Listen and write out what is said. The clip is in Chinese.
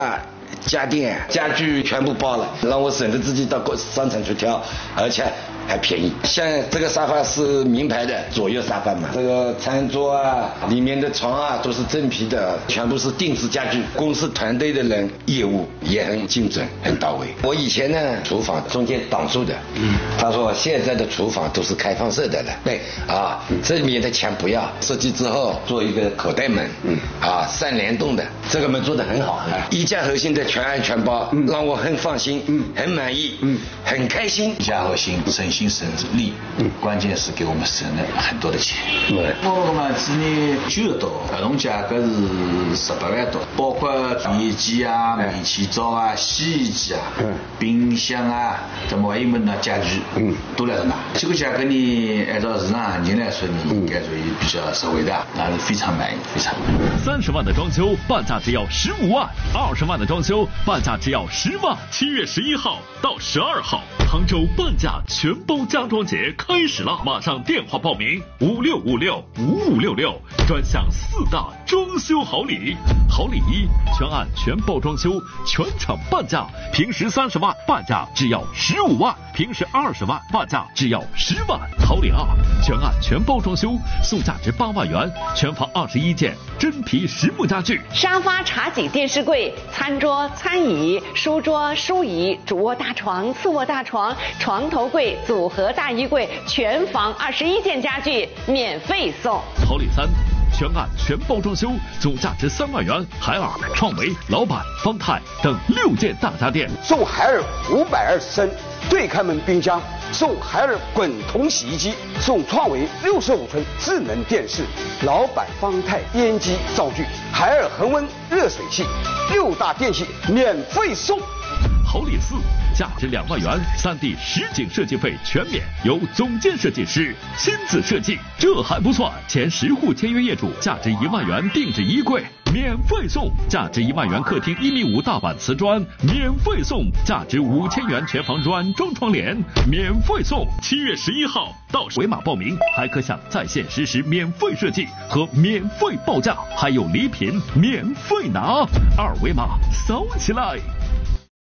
家电家具全部包了，让我省得自己到商场去挑，而且还便宜。像这个沙发是名牌的左右沙发嘛，这个餐桌里面的床都是真皮的，全部是定制家具。公司团队的人业务也很精准很到位。我以前呢厨房中间挡住的，他说现在的厨房都是开放式的了，对这里面的墙不要，设计之后做一个口袋门，3联动的，这个门做得很好，一家核心的全安全包，让我很放心，很满意，很开心。 一家核心省心省力，关键是给我们省了很多的钱。我们今年9个多，合同价格是18万多，包括电机煤气灶洗衣机冰箱这么还有门家具，都来着拿。这个价格呢，按照市场行情来说呢，应该属于比较实惠的，那是非常满意，非常满意。 30万的装修，半价只要15万；20万的装修，半价只要10万。7月11号到12号，杭州半价全包家装节开始了，马上电话报名56565566，专享4大装修好礼。好礼一，全案全包装修，全场半价，平时30万，半价只要15万；平时20万，半价只要10万。好礼二，全案全包装修，送价值8万元，全房21件真皮实木家具， 沙发、茶几、电视柜、餐桌、餐椅、书桌、书椅、主卧大床、次卧大床、床头柜、组合大衣柜，全房21件家具免费送。 好礼三，全案全包装修，总价值3万元，海尔、创维、老板、方太等6件大家电， 送海尔520升对开门冰箱，送海尔滚筒洗衣机，送创维65寸智能电视，老板方太烟机灶具，海尔恒温热水器，6大电器免费送。 好礼四，价值2万元，3D 实景设计费全免，由总监设计师亲自设计。这还不算，前10户签约业主价值1万元定制衣柜免费送，价值1万元客厅1.5米大板瓷砖免费送，价值5000元全房软装窗帘免费送。7月11号到维码报名，还可享在线实时免费设计和免费报价，还有礼品免费拿，2维码扫起来。